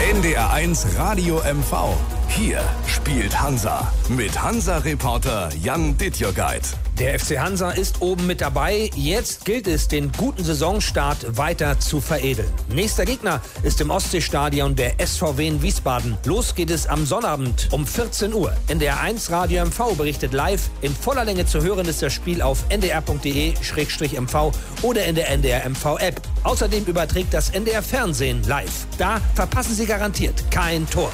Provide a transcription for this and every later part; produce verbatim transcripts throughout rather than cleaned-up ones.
N D R eins Radio M V. Hier spielt Hansa mit Hansa-Reporter Jan Dittjörgeit. Der F C Hansa ist oben mit dabei. Jetzt gilt es, den guten Saisonstart weiter zu veredeln. Nächster Gegner ist im Ostseestadion der S V W in Wiesbaden. Los geht es am Sonnabend um vierzehn Uhr. N D R eins Radio M V berichtet live. In voller Länge zu hören ist das Spiel auf n d r punkt d e slash m v oder in der N D R M V App. Außerdem überträgt das N D R Fernsehen live. Da verpassen Sie garantiert kein Tor.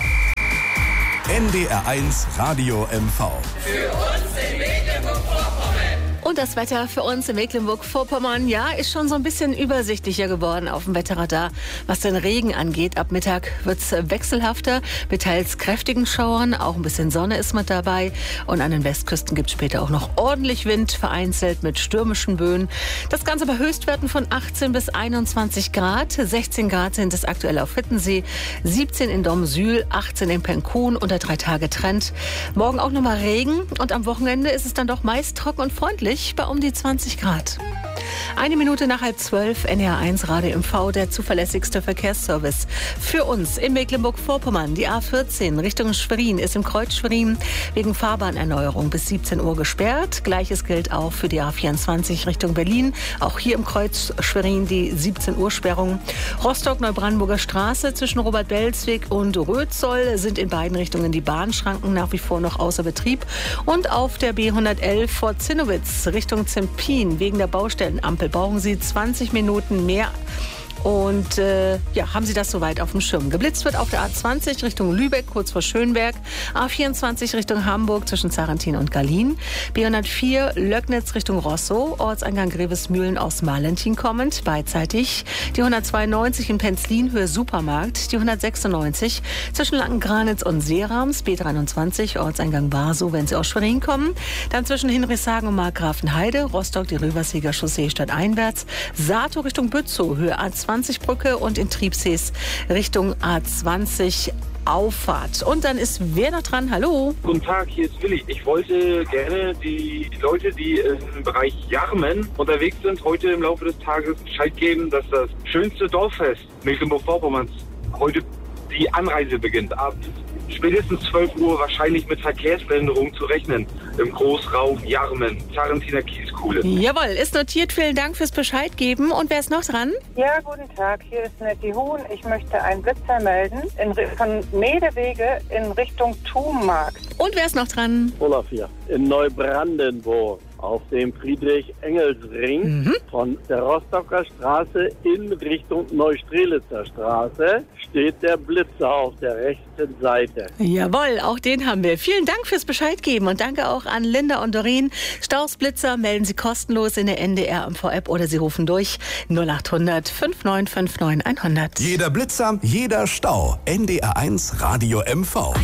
N D R eins Radio M V. Für uns in Mecklenburg-Vorpommern. Und das Wetter für uns in Mecklenburg-Vorpommern, ja, ist schon so ein bisschen übersichtlicher geworden auf dem Wetterradar. Was den Regen angeht, ab Mittag wird es wechselhafter mit teils kräftigen Schauern. Auch ein bisschen Sonne ist mit dabei. Und an den Westküsten gibt es später auch noch ordentlich Wind, vereinzelt mit stürmischen Böen. Das Ganze bei Höchstwerten von achtzehn bis einundzwanzig Grad. sechzehn Grad sind es aktuell auf Hittensee, siebzehn in Domsühl, achtzehn in Penkun, unter drei Tage Trend. Morgen auch nochmal Regen und am Wochenende ist es dann doch meist trocken und freundlich bei um die zwanzig Grad. Eine Minute nach halb zwölf, N D R eins Radio M V, der zuverlässigste Verkehrsservice. Für uns in Mecklenburg-Vorpommern, die A vierzehn Richtung Schwerin ist im Kreuz Schwerin wegen Fahrbahnerneuerung bis siebzehn Uhr gesperrt. Gleiches gilt auch für die A vierundzwanzig Richtung Berlin. Auch hier im Kreuz Schwerin die siebzehn Uhr Sperrung. Rostock-Neubrandenburger Straße zwischen Robert-Belzweg und Rötzoll sind in beiden Richtungen die Bahnschranken nach wie vor noch außer Betrieb. Und auf der B hundertelf vor Zinnowitz Richtung Zempin wegen der Baustellenampel brauchen Sie zwanzig Minuten mehr. Und äh, ja, haben Sie das soweit auf dem Schirm? Geblitzt wird auf der A zwanzig Richtung Lübeck, kurz vor Schönberg. A vierundzwanzig Richtung Hamburg zwischen Zarentin und Gallien. B hundertvier Löcknitz Richtung Rosso, Ortseingang Grevesmühlen aus Malentin kommend, beidseitig. Die hundertzweiundneunzig in Penzlin, Höhe Supermarkt. Die hundertsechsundneunzig zwischen Langgranitz und Seerams. B dreiundzwanzig, Ortseingang Barsow, wenn Sie aus Schwerin kommen. Dann zwischen Hinrichshagen und Markgrafenheide, Rostock, die Röverseger Chaussee stadteinwärts. Sato Richtung Bützow, Höhe A zwanzig Brücke und in Triebsees Richtung A zwanzig Auffahrt. Und dann ist wer noch dran? Hallo? Guten Tag, hier ist Willi. Ich wollte gerne die Leute, die im Bereich Jarmen unterwegs sind, heute im Laufe des Tages Bescheid geben, dass das schönste Dorffest Mecklenburg-Vorpommerns heute die Anreise beginnt. Ab spätestens zwölf Uhr wahrscheinlich mit Verkehrsbehinderung zu rechnen im Großraum Jarmen, Zarentiner Kieskuhle. Jawohl, ist notiert. Vielen Dank fürs Bescheid geben. Und wer ist noch dran? Ja, guten Tag. Hier ist Nettie Huhn. Ich möchte einen Blitzer melden in, von Medewege in Richtung Thunmarkt. Und wer ist noch dran? Olaf hier in Neubrandenburg. Auf dem Friedrich-Engels-Ring mhm. von der Rostocker Straße in Richtung Neustrelitzer Straße steht der Blitzer auf der rechten Seite. Jawohl, auch den haben wir. Vielen Dank fürs Bescheid geben und danke auch an Linda und Doreen. Stausblitzer melden Sie kostenlos in der N D R M V App oder Sie rufen durch null acht hundert fünf neun fünf neun hundert. Jeder Blitzer, jeder Stau. N D R eins Radio M V.